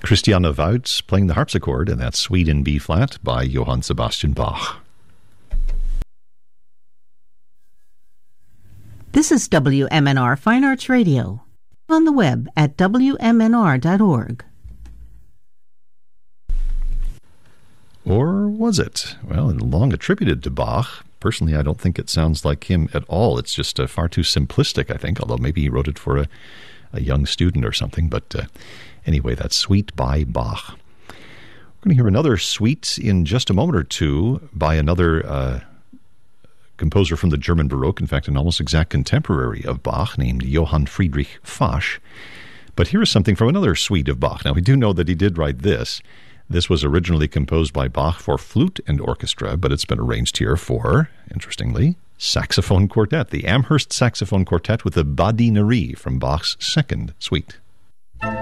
Christiane Woutz playing the harpsichord, and that's Suite in B-flat by Johann Sebastian Bach. This is WMNR Fine Arts Radio. On the web at WMNR.org. Or was it? Well, long attributed to Bach. Personally, I don't think it sounds like him at all. It's just far too simplistic, I think, although maybe he wrote it for a young student or something. But anyway, that's Suite by Bach. We're going to hear another suite in just a moment or two by another composer from the German Baroque, in fact, an almost exact contemporary of Bach named Johann Friedrich Fasch. But here is something from another suite of Bach. Now, we do know that he did write this. This was originally composed by Bach for flute and orchestra, but it's been arranged here for, interestingly, saxophone quartet, the Amherst Saxophone Quartet with the Badinerie from Bach's second suite.